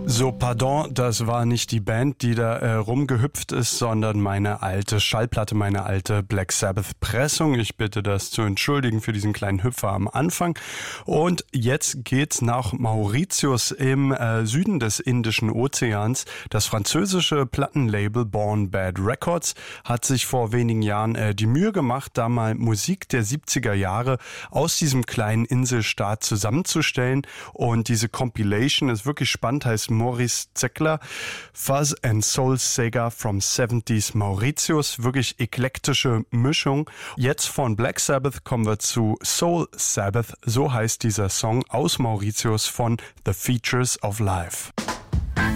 So, pardon, das war nicht die Band, die da rumgehüpft ist, sondern meine alte Schallplatte, meine alte Black Sabbath-Pressung. Ich bitte das zu entschuldigen für diesen kleinen Hüpfer am Anfang. Und jetzt geht's nach Mauritius im Süden des Indischen Ozeans. Das französische Plattenlabel Born Bad Records hat sich vor wenigen Jahren die Mühe gemacht, da mal Musik der 70er Jahre aus diesem kleinen Inselstaat zusammenzustellen. Und diese Compilation ist wirklich spannend, heißt Maurice Zeckler, Fuzz and Soul Saga from 70s Mauritius. Wirklich eklektische Mischung. Jetzt von Black Sabbath kommen wir zu Soul Sabbath. So heißt dieser Song aus Mauritius von The Features of Life.